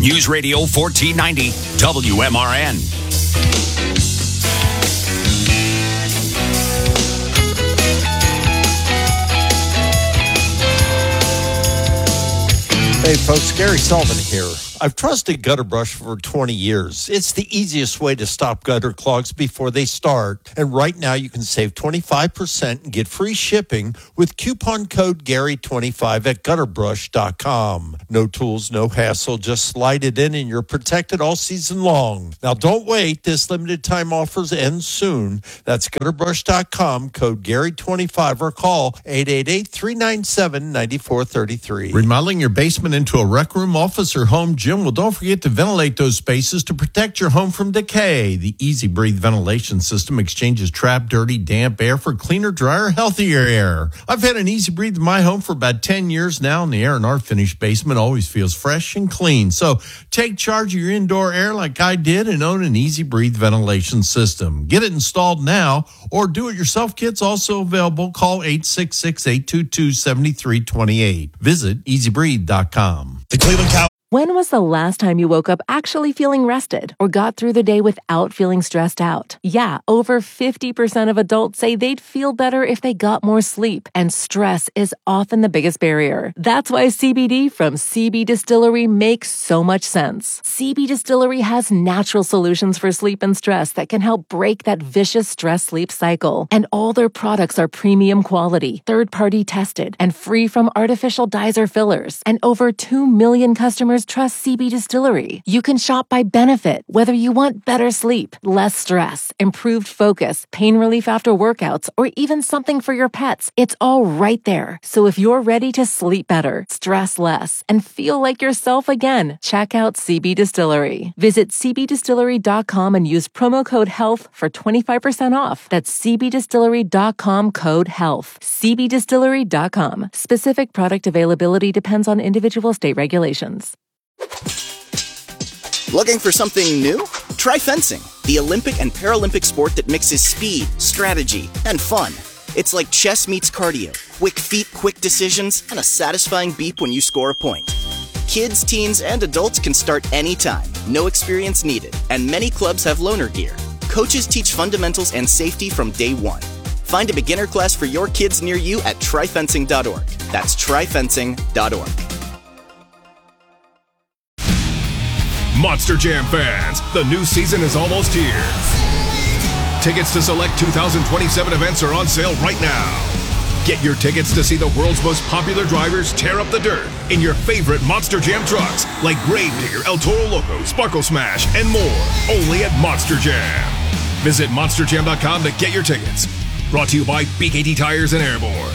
News Radio 1490 WMRN. Hey folks, Gary Sullivan here. I've trusted Gutter Brush for 20 years. It's the easiest way to stop gutter clogs before they start. And right now you can save 25% and get free shipping with coupon code Gary25 at gutterbrush.com. No tools, no hassle. Just slide it in and you're protected all season long. Now don't wait. This limited time offers end soon. That's gutterbrush.com, code Gary25 or call 888-397-9433. Remodeling your basement into a rec room, office, or home gym? Well, don't forget to ventilate those spaces to protect your home from decay. The Easy Breathe ventilation system exchanges trapped, dirty, damp air for cleaner, drier, healthier air. I've had an Easy Breathe in my home for about 10 years now, and the air in our finished basement always feels fresh and clean. So take charge of your indoor air like I did and own an Easy Breathe ventilation system. Get it installed now, or do-it-yourself kits also available. Call 866-822-7328. Visit easybreathe.com. The Cleveland Cowboys. When was the last time you woke up actually feeling rested or got through the day without feeling stressed out? Yeah, over 50% of adults say they'd feel better if they got more sleep, and stress is often the biggest barrier. That's why CBD from CB Distillery makes so much sense. CB Distillery has natural solutions for sleep and stress that can help break that vicious stress-sleep cycle. And all their products are premium quality, third-party tested, and free from artificial dyes or fillers. And over 2 million customers trust CB Distillery. You can shop by benefit, whether you want better sleep, less stress, improved focus, pain relief after workouts, or even something for your pets. It's all right there. So if you're ready to sleep better, stress less, and feel like yourself again, check out CB Distillery. Visit cbdistillery.com and use promo code HEALTH for 25% off. That's cbdistillery.com, code HEALTH. cbdistillery.com. Specific product availability depends on individual state regulations. Looking for something new? Try fencing, the Olympic and Paralympic sport that mixes speed, strategy, and fun. It's like chess meets cardio, quick feet, quick decisions, and a satisfying beep when you score a point. Kids, teens, and adults can start anytime, no experience needed, and many clubs have loaner gear. Coaches teach fundamentals and safety from day one. Find a beginner class for your kids near you at tryfencing.org. That's tryfencing.org. Monster Jam fans, the new season is almost here. Tickets to select 2027 events are on sale right now. Get your tickets to see the world's most popular drivers tear up the dirt in your favorite Monster Jam trucks like Gravedigger, El Toro Loco, Sparkle Smash, and more, only at Monster Jam. Visit monsterjam.com to get your tickets. Brought to you by BKT Tires and Airborne.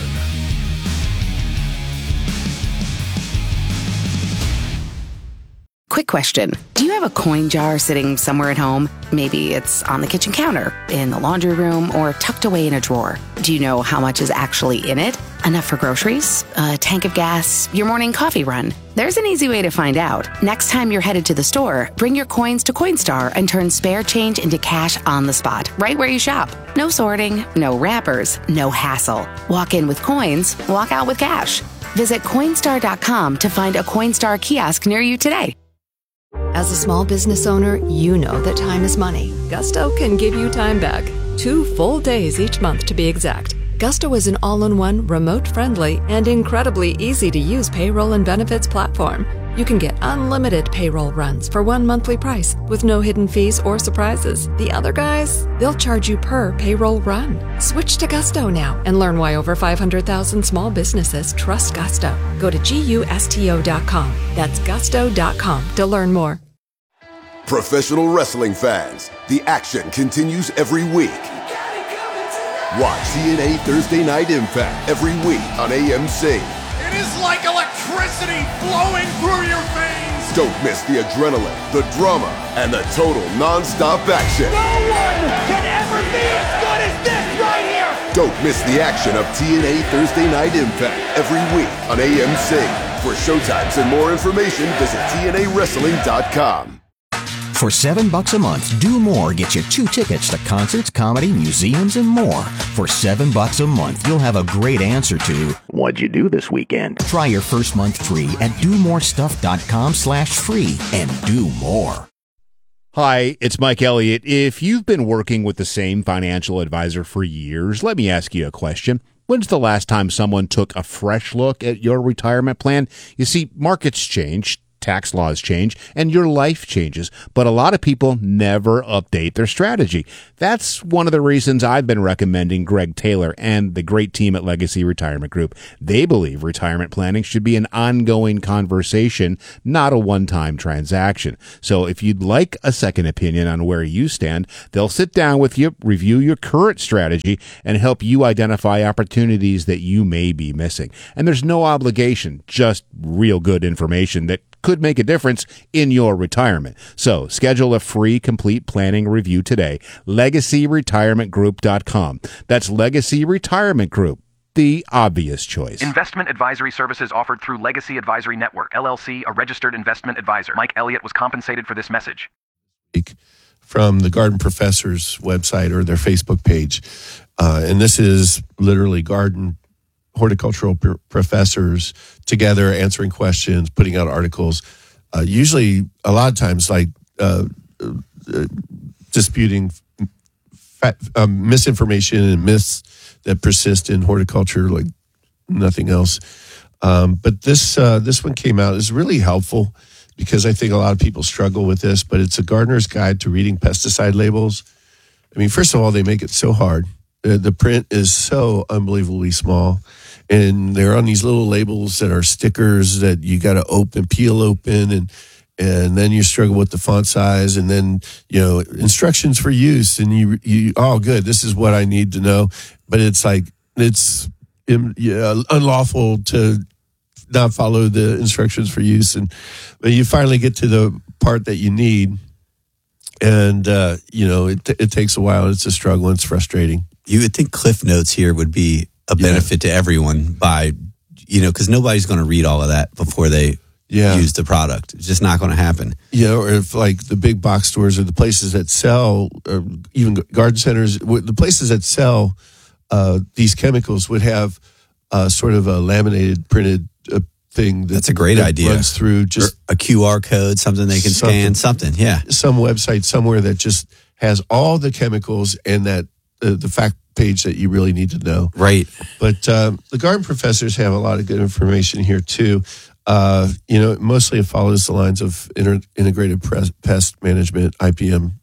Quick question. Do you have a coin jar sitting somewhere at home? Maybe it's on the kitchen counter, in the laundry room, or tucked away in a drawer. Do you know how much is actually in it? Enough for groceries? A tank of gas? Your morning coffee run? There's an easy way to find out. Next time you're headed to the store, bring your coins to Coinstar and turn spare change into cash on the spot, right where you shop. No sorting, no wrappers, no hassle. Walk in with coins, walk out with cash. Visit Coinstar.com to find a Coinstar kiosk near you today. As a small business owner, you know that time is money. Gusto can give you time back. 2 full days each month to be exact. Gusto is an all-in-one, remote-friendly, and incredibly easy-to-use payroll and benefits platform. You can get unlimited payroll runs for one monthly price with no hidden fees or surprises. The other guys, they'll charge you per payroll run. Switch to Gusto now and learn why over 500,000 small businesses trust Gusto. Go to GUSTO.com. That's gusto.com to learn more. Professional wrestling fans, the action continues every week. Watch TNA Thursday Night Impact every week on AMC. It is like electricity flowing through your veins. Don't miss the adrenaline, the drama, and the total non-stop action. No one can ever be as good as this right here. Don't miss the action of TNA Thursday Night Impact every week on AMC. For showtimes and more information, visit TNAWrestling.com. For $7 a month, Do More gets you 2 tickets to concerts, comedy, museums, and more. For $7 a month, you'll have a great answer to, what'd you do this weekend? Try your first month free at domorestuff.com/free and do more. Hi, it's Mike Elliott. If you've been working with the same financial advisor for years, let me ask you a question. When's the last time someone took a fresh look at your retirement plan? You see, markets change, tax laws change, and your life changes, but a lot of people never update their strategy. That's one of the reasons I've been recommending Greg Taylor and the great team at Legacy Retirement Group. They believe retirement planning should be an ongoing conversation, not a one-time transaction. So if you'd like a second opinion on where you stand, they'll sit down with you, review your current strategy, and help you identify opportunities that you may be missing. And there's no obligation, just real good information that could make a difference in your retirement. So schedule a free complete planning review today. LegacyRetirementGroup.com. That's Legacy Retirement Group, the obvious choice. Investment advisory services offered through Legacy Advisory Network, LLC, a registered investment advisor. Mike Elliott was compensated for this message. From the Garden Professors website or their Facebook page. And this is literally garden horticultural professors together answering questions, putting out articles, usually a lot of times like disputing misinformation and myths that persist in horticulture like nothing else. But this one came out. It's really helpful because I think a lot of people struggle with this, but it's a gardener's guide to reading pesticide labels. I mean, first of all, they make it so hard. The print is so unbelievably small, and they're on these little labels that are stickers that you got to peel open, and then you struggle with the font size, and then instructions for use, and you oh good, this is what I need to know, but it's like it's unlawful to not follow the instructions for use, but you finally get to the part that you need, and it takes a while. It's a struggle. It's frustrating. You would think Cliff Notes here would be a benefit to everyone by, because nobody's going to read all of that before they use the product. It's just not going to happen. Or if like the big box stores or the places that sell, even garden centers, the places that sell these chemicals would have sort of a laminated printed thing. That's a great idea. Runs through just a QR code, something they can scan, something. Yeah. Some website somewhere that just has all the chemicals and that the fact page that you really need to know. Right. But the garden professors have a lot of good information here too. Mostly it follows the lines of integrated pest management, IPM.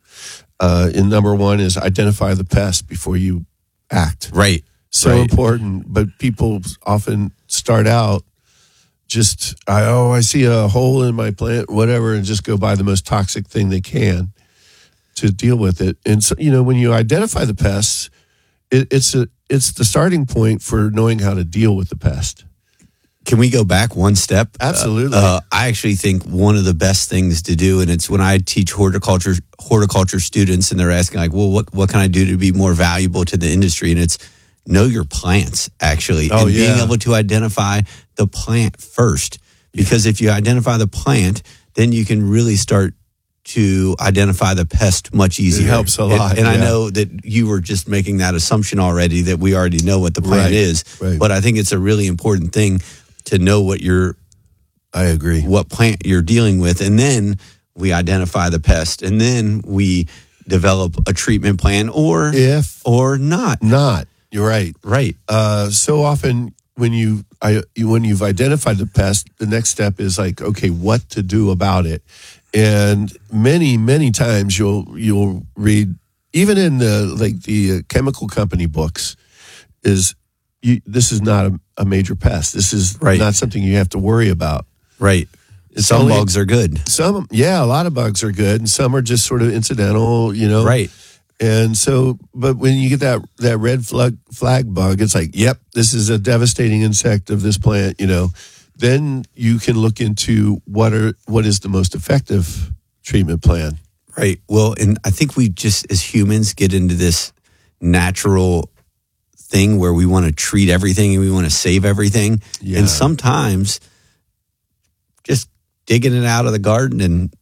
In number one is identify the pest before you act. Right. So important, but people often start out just, I see a hole in my plant, whatever, and just go buy the most toxic thing they can to deal with it. And so, when you identify the pests, it's the starting point for knowing how to deal with the pest. Can we go back one step? Absolutely. I actually think one of the best things to do, and it's when I teach horticulture students, and they're asking like, well, what can I do to be more valuable to the industry? And it's know your plants, actually, and being able to identify the plant first. Because if you identify the plant, then you can really start to identify the pest much easier. It helps a lot. And I know that you were just making that assumption already that we already know what the plant is. Right. But I think it's a really important thing to know what I agree. What plant you're dealing with. And then we identify the pest. And then we develop a treatment plan or not. Not. You're right. Right. So often when you've identified the pest, the next step is like, okay, what to do about it. And many, many times you'll read, even in the chemical company books, this is not a major pest. This is not something you have to worry about. Right. Some bugs are good. A lot of bugs are good, and some are just sort of incidental, Right. And so, but when you get that red flag bug, it's like, yep, this is a devastating insect of this plant, Then you can look into what is the most effective treatment plan. Right. Well, and I think we just as humans get into this natural thing where we want to treat everything and we want to save everything. Yeah. And sometimes just digging it out of the garden and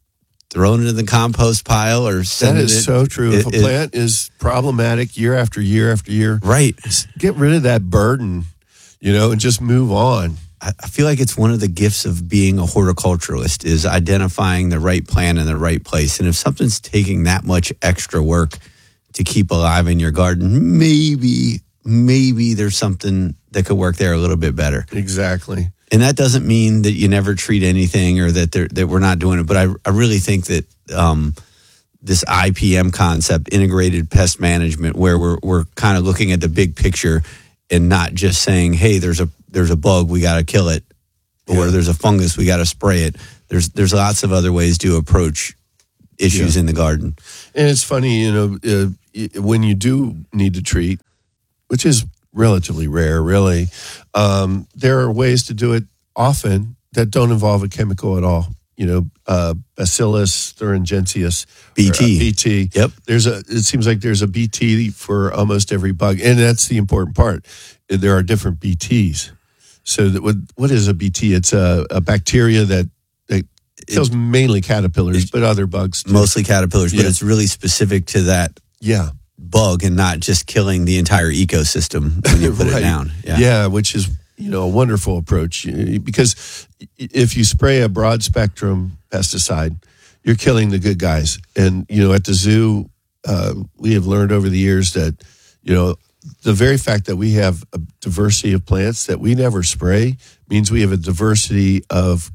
throwing it in the compost pile or That sending is it. so true. If a plant is problematic year after year after year, right, get rid of that burden, and just move on. I feel like it's one of the gifts of being a horticulturalist is identifying the right plant in the right place. And if something's taking that much extra work to keep alive in your garden, maybe there's something that could work there a little bit better. Exactly. And that doesn't mean that you never treat anything or that we're not doing it. But I really think that this IPM concept, integrated pest management, where we're kind of looking at the big picture and not just saying, hey, there's a bug, we got to kill it, or there's a fungus, we got to spray it. There's lots of other ways to approach issues in the garden. And it's funny, when you do need to treat, which is relatively rare, really, there are ways to do it often that don't involve a chemical at all. Bacillus thuringiensis, BT. BT. Yep. It seems like there's a BT for almost every bug, and that's the important part. There are different BTs. So what is a BT? It's a bacteria that kills mainly caterpillars, but other bugs too. Mostly caterpillars, but it's really specific to that bug and not just killing the entire ecosystem when you put it down. Yeah, which is a wonderful approach, because if you spray a broad spectrum pesticide, you're killing the good guys. And at the zoo, we have learned over the years that the very fact that we have a diversity of plants that we never spray means we have a diversity of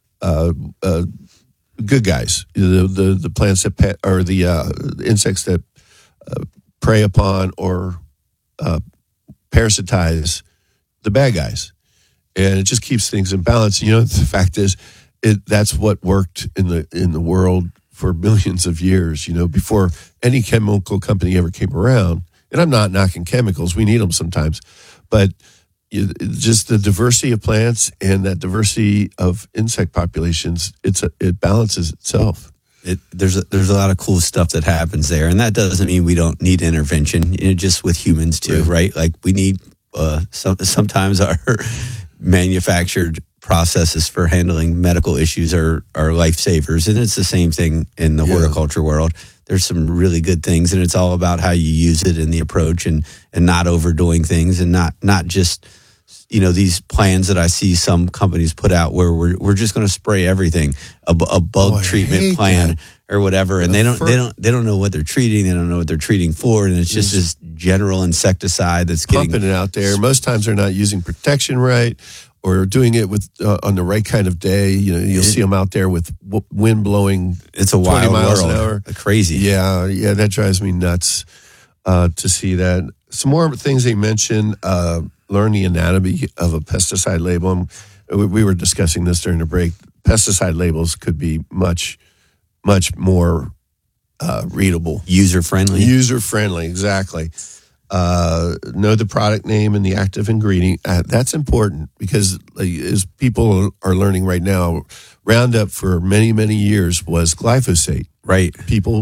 good guys, the plants that or the insects that prey upon or parasitize the bad guys, and it just keeps things in balance. The fact is, that's what worked in the world for millions of years. Before any chemical company ever came around. And I'm not knocking chemicals; we need them sometimes, but just the diversity of plants and that diversity of insect populations, it balances itself. There's a lot of cool stuff that happens there, and that doesn't mean we don't need intervention. Just with humans too, right? Like we need sometimes our manufactured processes for handling medical issues are lifesavers, and it's the same thing in the horticulture world. There's some really good things, and it's all about how you use it and the approach, and not overdoing things, and not just these plans that I see some companies put out where we're just going to spray everything, a bug treatment plan or whatever, and they don't know what they're treating, they don't know what they're treating for, and it's just this general insecticide that's pumping it out there. Most times they're not using protection right, or doing it with on the right kind of day. You'll see them out there with wind blowing. It's a wild 20 miles world. an hour. Crazy. Yeah, that drives me nuts to see that. Some more things they mentioned. Learn the anatomy of a pesticide label. We were discussing this during the break. Pesticide labels could be much, much more readable, user friendly. Exactly. Know the product name and the active ingredient. That's important because, as people are learning right now, Roundup for many, many years was glyphosate. Right. People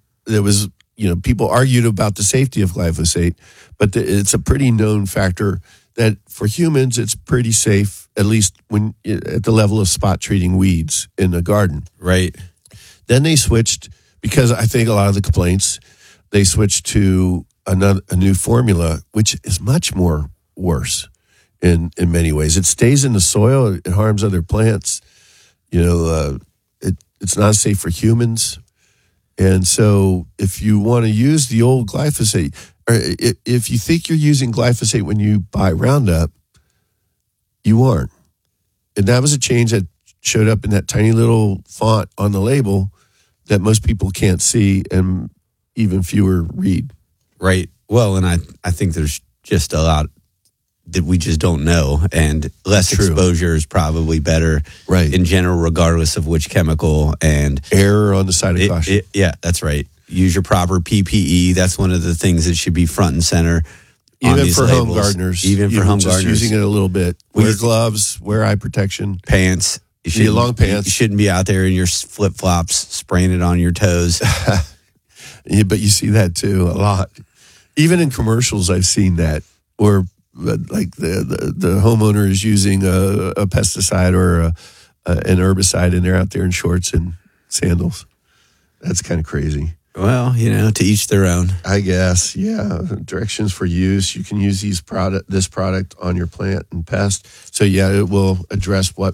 argued about the safety of glyphosate, but it's a pretty known factor that for humans it's pretty safe, at least when at the level of spot treating weeds in the garden. Right. Then they switched, because I think a lot of the complaints, they switched to a new formula, which is much more worse in many ways. It stays in the soil. It harms other plants. It's not safe for humans. And so if you want to use the old glyphosate, or if you think you're using glyphosate when you buy Roundup, you aren't. And that was a change that showed up in that tiny little font on the label that most people can't see and even fewer read. Right. Well, and I think there's just a lot that we just don't know, and less exposure is probably better in general, regardless of which chemical. And error on the side of caution. Yeah, that's right. Use your proper PPE. That's one of the things that should be front and center. Even for home gardeners. Even for home just gardeners. Using it a little bit. Wear gloves, wear eye protection. Pants. Long pants. You shouldn't be out there in your flip-flops spraying it on your toes. But you see that too a lot. Even in commercials, I've seen that, where like the homeowner is using a pesticide or an herbicide, and they're out there in shorts and sandals. That's kind of crazy. Well, to each their own. I guess, yeah. Directions for use. You can use this product on your plant and pest. So, yeah, it will address what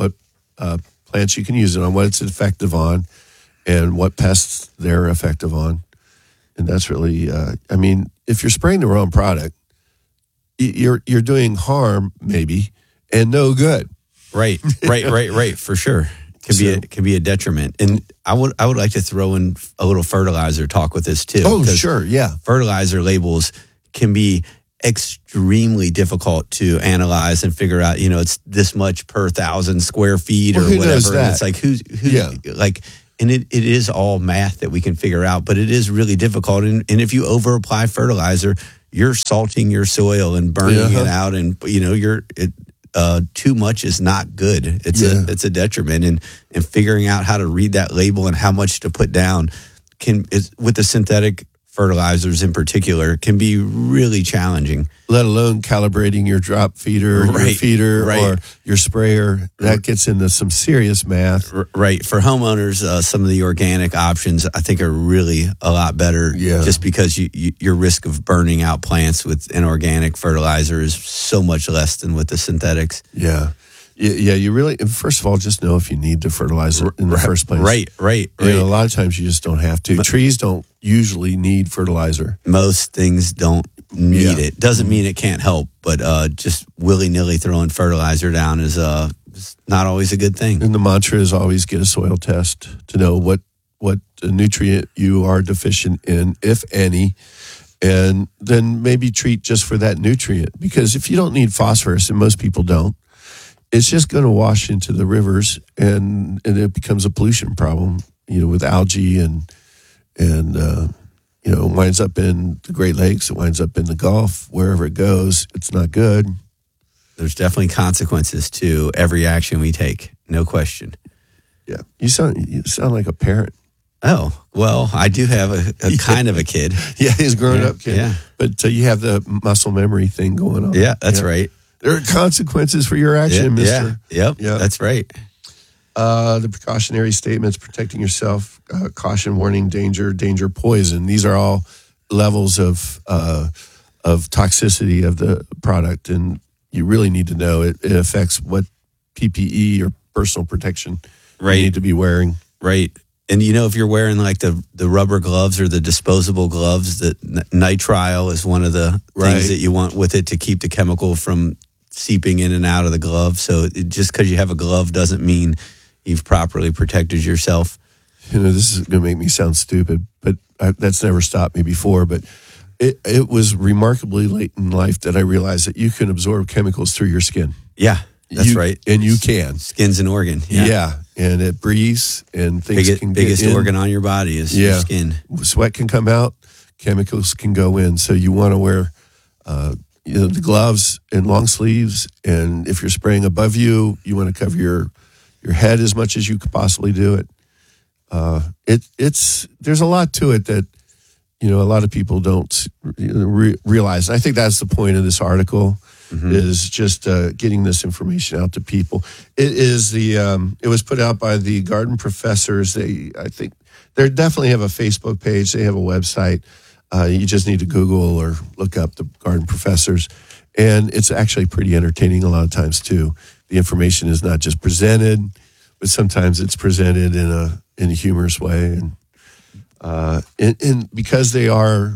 plants you can use it on, what it's effective on, and what pests they're effective on. And that's really, if you're spraying the wrong product, you're doing harm, maybe, and no good. Right, for sure. Can be a detriment. And I would like to throw in a little fertilizer talk with this too. Oh, sure, yeah. Fertilizer labels can be extremely difficult to analyze and figure out, it's this much per 1,000 square feet or whatever. Knows that? And it's like who's and it is all math that we can figure out, but it is really difficult. And if you over apply fertilizer, you're salting your soil and burning it out, and too much is not good. It's a detriment, and figuring out how to read that label and how much to put down with the synthetic fertilizers in particular can be really challenging. Let alone calibrating your drop feeder, your feeder, or your sprayer. That gets into some serious math. Right. For homeowners, some of the organic options I think are really a lot better. Yeah. Just because your risk of burning out plants with an organic fertilizer is so much less than with the synthetics. Yeah. Yeah, you really, first of all, just know if you need to fertilize it in the first place. Right. A lot of times you just don't have to. Trees don't usually need fertilizer. Most things don't need it. Doesn't mean it can't help, but just willy-nilly throwing fertilizer down is not always a good thing. And the mantra is always get a soil test to know what nutrient you are deficient in, if any, and then maybe treat just for that nutrient. Because if you don't need phosphorus, and most people don't, it's just going to wash into the rivers, and it becomes a pollution problem, with algae and it winds up in the Great Lakes, it winds up in the Gulf, wherever it goes, it's not good. There's definitely consequences to every action we take, no question. Yeah, you sound like a parent. Oh, well, I do have a kind of a kid. Yeah, he's a grown-up kid. Yeah. But you have the muscle memory thing going on. Yeah, that's right. There are consequences for your action, mister. Yep, that's right. The precautionary statements, protecting yourself, caution, warning, danger, poison. These are all levels of toxicity of the product, and you really need to know it affects what PPE or personal protection you need to be wearing. Right. And if you're wearing like the rubber gloves or the disposable gloves, that nitrile is one of the things that you want with it to keep the chemical from seeping in and out of the glove. So just because you have a glove doesn't mean you've properly protected yourself. This is going to make me sound stupid, but that's never stopped me before. But it was remarkably late in life that I realized that you can absorb chemicals through your skin. Yeah, that's right. And you can. Skin's an organ. Yeah. And it breathes, and things can get biggest in. organ on your body is your skin. Sweat can come out, chemicals can go in. So you want to wear the gloves and long sleeves, and if you're spraying above you, you want to cover your head as much as you could possibly do it. There's a lot to it that a lot of people don't realize. And I think that's the point of this article is just getting this information out to people. It is it was put out by the Garden Professors. I think they definitely have a Facebook page. They have a website. You just need to Google or look up the Garden Professors. And it's actually pretty entertaining a lot of times, too. The information is not just presented, but sometimes it's presented in a humorous way. And because they are,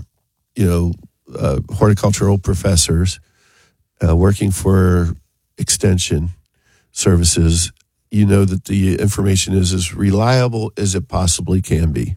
horticultural professors working for extension services, that the information is as reliable as it possibly can be.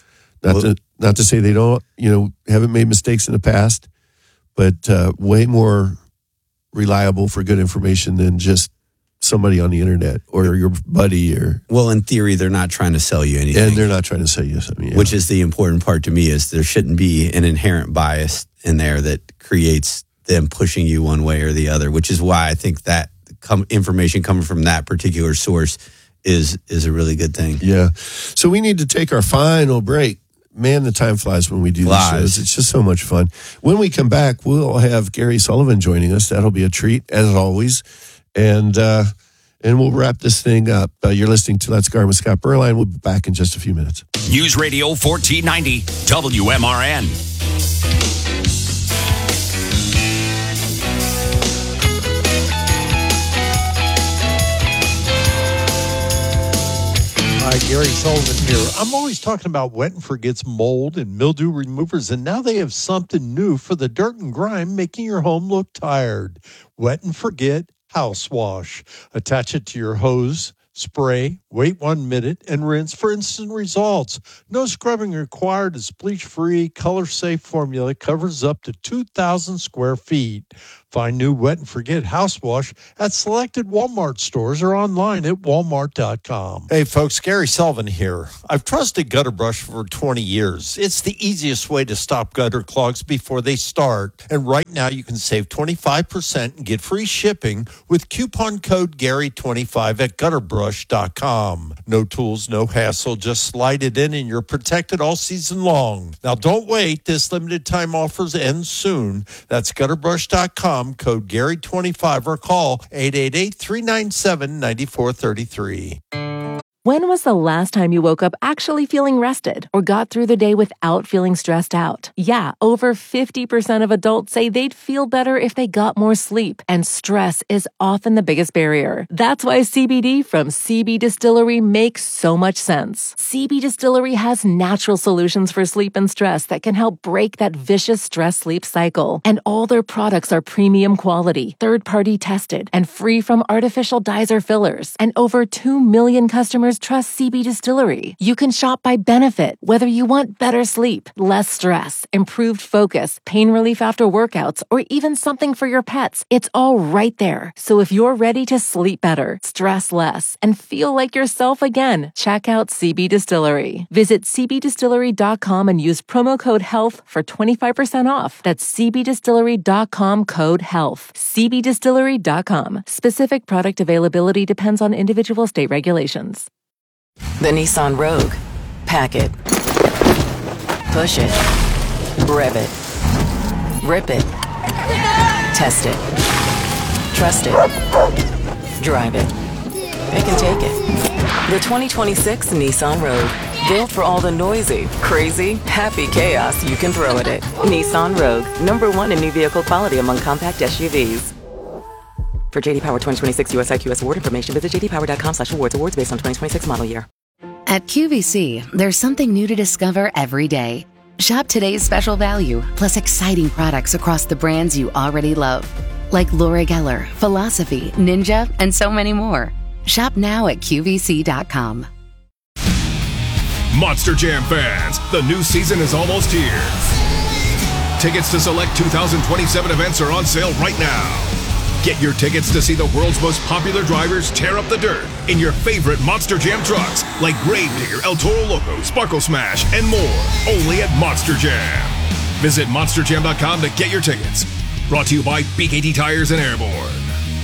Not to say they don't, haven't made mistakes in the past, but way more reliable for good information than just somebody on the internet or your buddy. Well, in theory, they're not trying to sell you anything. And they're not trying to sell you something. Yeah. Which is the important part to me, is there shouldn't be an inherent bias in there that creates them pushing you one way or the other, which is why I think that information coming from that particular source is a really good thing. Yeah. So we need to take our final break. Man, the time flies when we do these shows. It's just so much fun. When we come back, we'll have Gary Sullivan joining us. That'll be a treat, as always. And and we'll wrap this thing up. You're listening to Let's Go with Scott Berline. We'll be back in just a few minutes. News Radio 1490 WMRN. Hi, Gary Sullivan here. I'm always talking about Wet and Forget's mold and mildew removers, and now they have something new for the dirt and grime, making your home look tired. Wet and Forget House Wash. Attach it to your hose, spray, wait 1 minute, and rinse for instant results. No scrubbing required. It's bleach-free, color-safe formula. Covers up to 2,000 square feet. Find new Wet and Forget House Wash at selected Walmart stores or online at walmart.com. Hey, folks, Gary Sullivan here. I've trusted Gutter Brush for 20 years. It's the easiest way to stop gutter clogs before they start. And right now, you can save 25% and get free shipping with coupon code Gary25 at gutterbrush.com. No tools, no hassle. Just slide it in and you're protected all season long. Now, don't wait. This limited time offer ends soon. That's gutterbrush.com. Code Gary25 or call 888-397-9433. When was the last time you woke up actually feeling rested or got through the day without feeling stressed out? Yeah, over 50% of adults say they'd feel better if they got more sleep, and stress is often the biggest barrier. That's why CBD from CB Distillery makes so much sense. CB Distillery has natural solutions for sleep and stress that can help break that vicious stress-sleep cycle. And all their products are premium quality, third-party tested, and free from artificial dyes or fillers. And over 2 million customers trust CB Distillery. You can shop by benefit, whether you want better sleep, less stress, improved focus, pain relief after workouts, or even something for your pets. It's all right there. So if you're ready to sleep better, stress less, and feel like yourself again, check out CB Distillery. Visit cbdistillery.com and use promo code HEALTH for 25% off. That's cbdistillery.com code HEALTH. cbdistillery.com. Specific product availability depends on individual state regulations. The Nissan Rogue. Pack it. Push it. Rev it. Rip it. Test it. Trust it. Drive it. It can take it. The 2026 Nissan Rogue. Built for all the noisy, crazy, happy chaos you can throw at it. Nissan Rogue. #1 in new vehicle quality among compact SUVs. For JD Power 2026 US IQS award information, visit jdpower.com/awards. Awards based on 2026 model year. At QVC, there's something new to discover every day. Shop today's special value, plus exciting products across the brands you already love. Like Laura Geller, Philosophy, Ninja, and so many more. Shop now at QVC.com. Monster Jam fans, the new season is almost here. Tickets to select 2027 events are on sale right now. Get your tickets to see the world's most popular drivers tear up the dirt in your favorite Monster Jam trucks like Gravedigger, El Toro Loco, Sparkle Smash, and more. Only at Monster Jam. Visit monsterjam.com to get your tickets. Brought to you by BKT Tires and Airborne.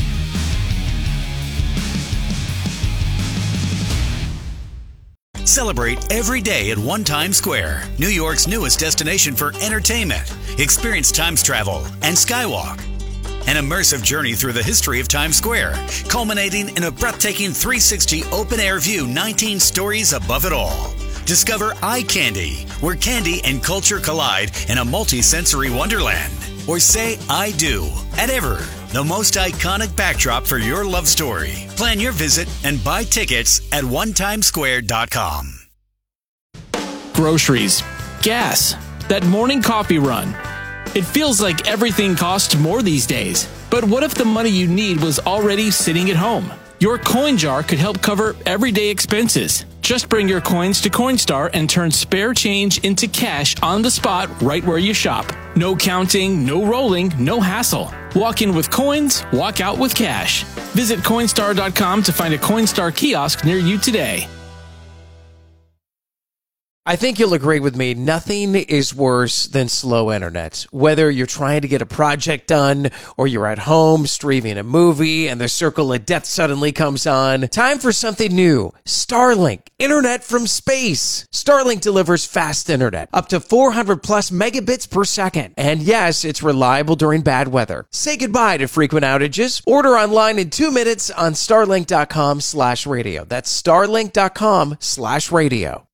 Celebrate every day at One Times Square, New York's newest destination for entertainment. Experience Times Travel and Skywalk. An immersive journey through the history of Times Square, culminating in a breathtaking 360 open-air view 19 stories above it all. Discover Eye Candy, where candy and culture collide in a multi-sensory wonderland. Or say I do at Ever, the most iconic backdrop for your love story. Plan your visit and buy tickets at onetimesquare.com. Groceries, gas, that morning coffee run. It feels like everything costs more these days. But what if the money you need was already sitting at home? Your coin jar could help cover everyday expenses. Just bring your coins to Coinstar and turn spare change into cash on the spot right where you shop. No counting, no rolling, no hassle. Walk in with coins, walk out with cash. Visit Coinstar.com to find a Coinstar kiosk near you today. I think you'll agree with me. Nothing is worse than slow internet. Whether you're trying to get a project done or you're at home streaming a movie and the circle of death suddenly comes on, time for something new. Starlink, internet from space. Starlink delivers fast internet, up to 400 plus megabits per second. And yes, it's reliable during bad weather. Say goodbye to frequent outages. Order online in 2 minutes on starlink.com/radio. That's starlink.com/radio.